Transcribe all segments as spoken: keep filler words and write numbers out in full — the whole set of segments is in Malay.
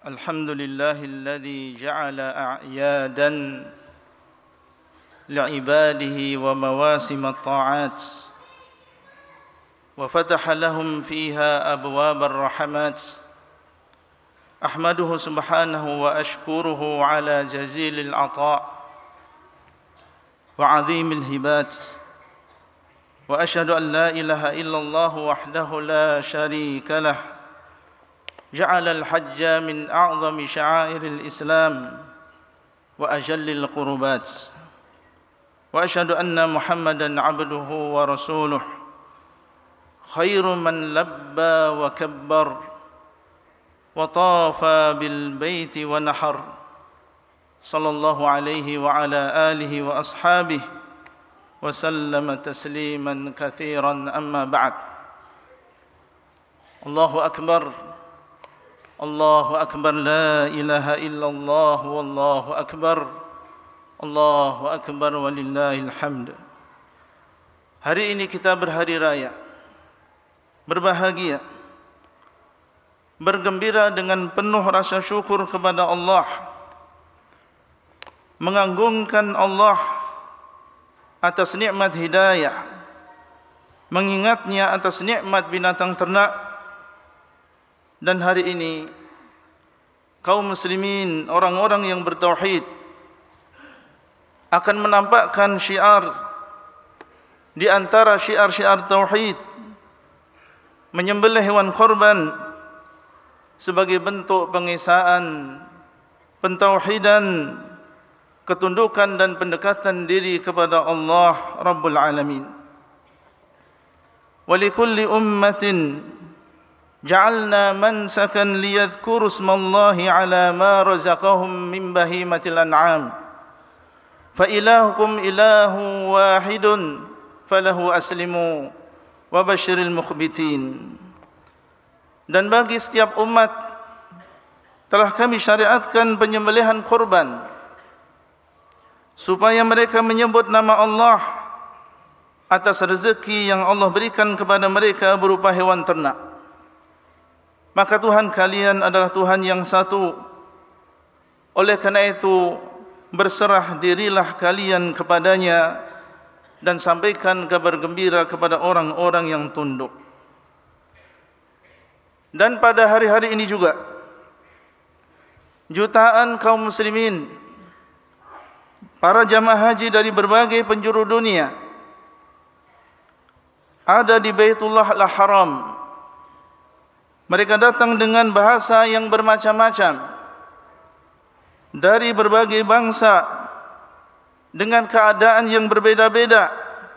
الحمد لله الذي جعل أعيادا لعباده ومواسم الطاعات وفتح لهم فيها أبواب الرحمات. أحمده سبحانه وأشكره على جزيل العطاء وعظيم الهبات، وأشهد أن لا إله إلا الله وحده لا شريك له، جعل الحج من أعظم شعائر الإسلام وأجل القربات، وأشهد أن محمدا عبده ورسوله خير من لبى وكبر وطاف بالبيت ونحر، صلى الله عليه وعلى آله وأصحابه وسلم تسليما كثيرا. أما بعد، الله أكبر الله أكبر لا إله إلا الله والله أكبر الله أكبر walillahil hamd. Hari ini kita berhari raya, berbahagia, bergembira dengan penuh rasa syukur kepada Allah, mengagungkan Allah atas nikmat hidayah, mengingatnya atas nikmat binatang ternak. Dan hari ini kaum muslimin, orang-orang yang bertauhid, akan menampakkan syiar di antara syiar-syiar tauhid, menyembelih hewan korban sebagai bentuk pengesaan, pentauhidan, ketundukan dan pendekatan diri kepada Allah Rabbul Alamin. Wa likulli ummatin ja'alna mansakan liyadhkuru ismallahi ala ma razaqahum min bahimatil an'am fa ilahukum ilahu wahidun falahu aslimu wa basyiril mukhbitin. Dan bagi setiap umat telah kami syariatkan penyembelihan korban supaya mereka menyebut nama Allah atas rezeki yang Allah berikan kepada mereka berupa hewan ternak. Maka Tuhan kalian adalah Tuhan yang satu. Oleh karena itu, berserah dirilah kalian kepadanya dan sampaikan kabar gembira kepada orang-orang yang tunduk. Dan pada hari-hari ini juga, jutaan kaum muslimin, para jamaah haji dari berbagai penjuru dunia ada di Baitullah Al-Haram. Mereka datang dengan bahasa yang bermacam-macam, dari berbagai bangsa, dengan keadaan yang berbeda-beda.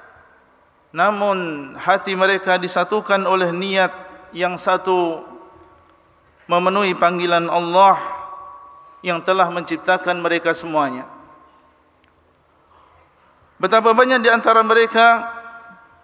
Namun hati mereka disatukan oleh niat yang satu, memenuhi panggilan Allah yang telah menciptakan mereka semuanya. Betapa banyak di antara mereka